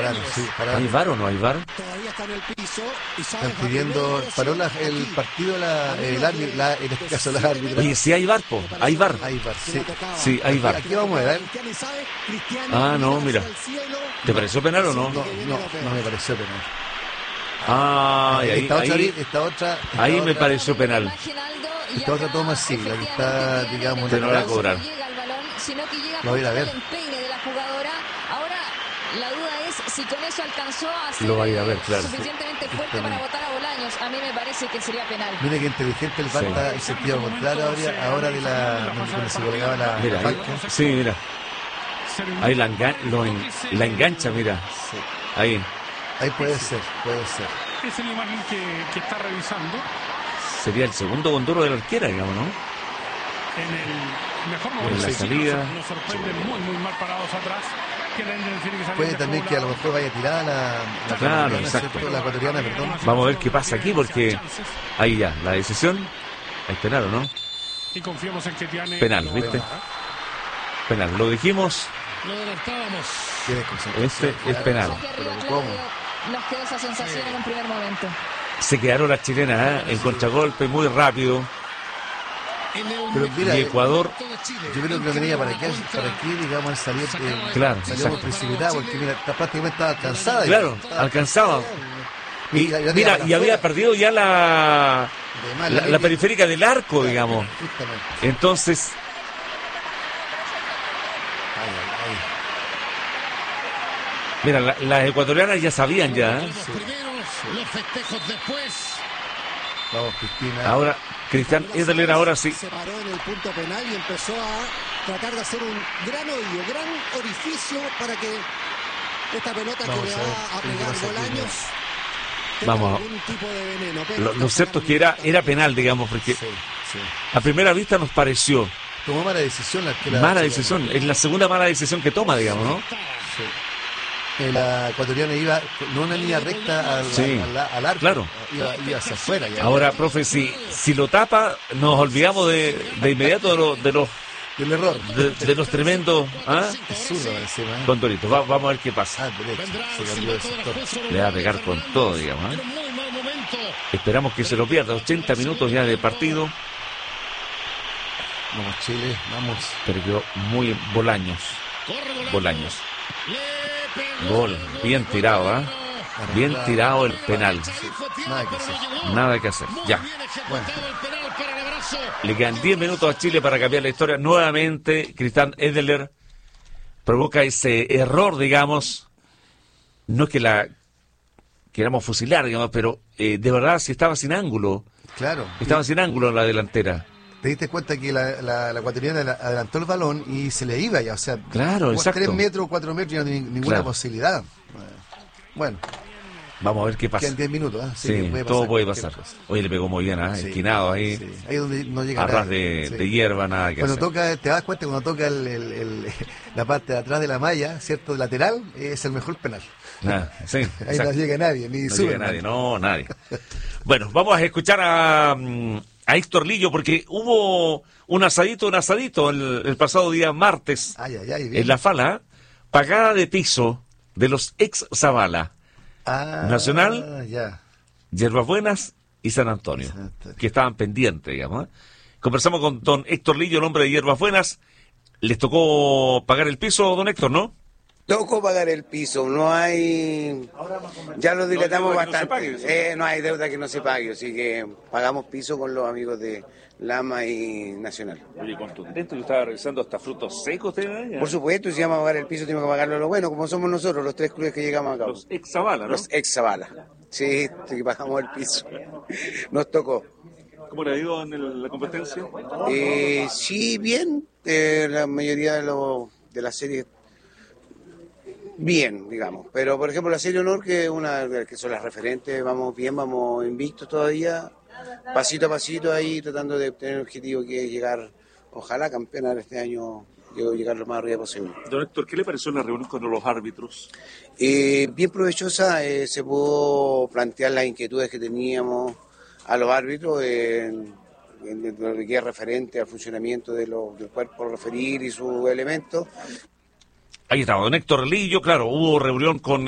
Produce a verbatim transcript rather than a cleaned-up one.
pararon, sí, pararon. ¿Hay V A R o no hay V A R? Todavía está en el piso y sabe Están pidiendo, paró la- el partido, la, el árbitro, la, en este caso la árbitra. Oye, sí hay V A R, po. Hay V A R. Ahí va, sí. Sí, hay V A R. Aquí vamos a ver. Ah, no, mira. ¿Te pareció penal o no? No, no, no me pareció penal. Ah, y ahí, esta otra, ahí, esta otra, esta ahí me otra- pareció penal. Esta otra toma sí, la que está, digamos, Te no la cobrar. Lo voy a ir a ver. Ahora, la duda es si con eso alcanzó a ser Lo va a ir a ver, claro. suficientemente fuerte para votar a Bolaños. A mí me parece que sería penal. Mire que inteligente el V A R Sí. está en sentido contrario ahora, ahora de la donde se colgaba la, Mira, la ahí, falca. sí, mira. Ahí la, engan, lo en, la engancha, mira. Sí. Ahí. Ahí puede ser, puede ser. Es la imagen que, que está revisando. Sería el segundo condoro de la arquera, digamos, ¿no? En el mejor En momento. la Sí, salida. Nos, nos sorprenden muy, muy mal parados atrás. Que la Inter tiene que salir Puede de también que a lo mejor vaya tirada la, la Claro, ecuatoriana, exacto. ¿cierto? La ecuatoriana, perdón. Vamos a ver qué pasa aquí, porque ahí ya, la decisión. Hay penal, ¿o no? Y confiamos en que Tiane Penal, lo ¿viste? haga. Penal. Lo dijimos, Lo adelantábamos. Qué desconcentración, este es claro. penal. Que arriba, Pero claro, ¿cómo? nos quedó esa sensación en un primer momento. Se quedaron las chilenas, ¿eh? En contragolpe, muy rápido. Pero mira, Y Ecuador, yo creo que lo tenía para qué, para qué, digamos, al salir, eh, Claro, salió exacto. precipitada, porque mira, está, prácticamente estaba alcanzada. claro, Estaba- alcanzaba. Y, ya- ya mira, para y había afuera. perdido ya la, Además, la, la línea- periférica del arco, digamos. Justamente. Entonces, Ay, ay, ay. mira, la- las ecuatorianas ya sabían ya, ¿eh? Los primeros, los festejos después. Vamos, Cristina. Ahora, Cristian Edler ahora sí. Se paró en el punto penal y empezó a tratar de hacer un gran hoyo, gran orificio para que esta pelota Vamos que le a ver va a qué pegar pasa aquí, Bolaños tenga Vamos a- algún tipo de veneno. Pero Lo, está lo cierto es que era, era penal, digamos, porque Sí, sí. a primera vista nos pareció Tomó mala decisión la que la mala chilena. decisión. Es la segunda mala decisión que toma, digamos, ¿no? Sí. Eh, La ecuatoriana iba no una línea recta al, Sí, al, al arco, claro. iba, iba hacia afuera. Ya. Ahora, profe, si, si lo tapa, nos olvidamos de, de inmediato de, los de los El error. de, de los tremendos ¿ah? Es zurdo encima, ¿eh? condoritos. Va- vamos a ver qué pasa. Ah, derecho. Se cambió de sector. Le va a pegar con todo, digamos, ¿eh? en un muy mal momento. Esperamos que se lo pierda. ochenta minutos ya de partido. Vamos, Chile, vamos. Perdió muy Bolaños. Corre Bolaños. Le pegó. Gol. Bien tirado, ¿ah? Bien tirado el penal. Nada que hacer. Nada que hacer. Ya. Bien ejecutado el penal para el abrazo. Le quedan diez minutos a Chile para cambiar la historia. Nuevamente, Cristian Edler provoca ese error, digamos. No es que la queramos fusilar, digamos, pero eh, de verdad si estaba sin ángulo. Claro. Estaba sin ángulo en la delantera. Te diste cuenta que la, la, la ecuatoriana la- adelantó el balón y se le iba ya. O sea, Claro, cu- exacto. tres metros, cuatro metros y no tiene ninguna Claro. posibilidad. Bueno, Vamos a ver qué pasa. quedan diez minutos. ¿eh? Sí, puede todo puede cualquier pasar. cosa. Oye, le pegó muy bien, ¿ah? Sí, Esquinado ahí. sí. Ahí es donde no llega A ras nadie. de, Sí. de hierba, nada que Cuando hacer. toca, te das cuenta cuando toca el, el- el- la parte de atrás de la malla, ¿cierto? Lateral, es el mejor penal. Nada, sí, Ahí exacto. no llega nadie, ni No sube llega nadie, no, nadie. Bueno, vamos a escuchar a, mm, a Héctor Lillo porque hubo un asadito, un asadito el, el pasado día martes Ay, ay, ay. bien. en la Fala, pagada de piso de los ex Zavala, Ah, Nacional. Ya. Hierbas Buenas y San Antonio, San Antonio. que estaban pendientes, digamos. ¿eh? Conversamos con don Héctor Lillo, el hombre de Hierbas Buenas. Les tocó pagar el piso, don Héctor, ¿no? Tocó pagar el piso, no hay... Ya lo dilatamos No hay deuda que no se bastante. pague, Eh, no hay deuda que no se pague, así que pagamos piso con los amigos de Lama y Nacional. Oye, contundente, lo estaba revisando hasta frutos secos. Por supuesto, si vamos a pagar el piso, tenemos que pagarlo lo bueno, como somos nosotros, los tres clubes que llegamos acá. Los ex Zavala, ¿no? Los ex Zavala. Sí, sí, pagamos el piso. Nos tocó. ¿Cómo le ha ido en el- la competencia? Eh, sí, bien. Eh, la mayoría de, los de las series, bien, digamos. Pero, por ejemplo, la serie Honor, que es una que son las referentes, vamos bien, vamos invictos todavía. Pasito a pasito ahí, tratando de obtener el objetivo que es llegar, ojalá, campeonar este año, yo llegar lo más arriba posible. Don Héctor, ¿qué le pareció la reunión con los árbitros? Eh, bien provechosa, eh, se pudo plantear las inquietudes que teníamos a los árbitros en, en lo que es referente al funcionamiento de lo- del cuerpo referir y sus elementos. Ahí estaba don Héctor Lillo, claro, hubo reunión con